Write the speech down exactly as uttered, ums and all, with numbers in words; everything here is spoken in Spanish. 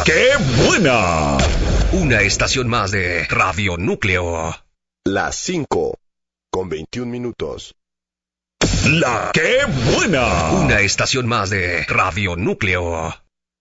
¡Qué buena! Una estación más de Radio Núcleo. Las cinco con veintiún minutos. La ¡Qué buena! Una estación más de Radio Núcleo.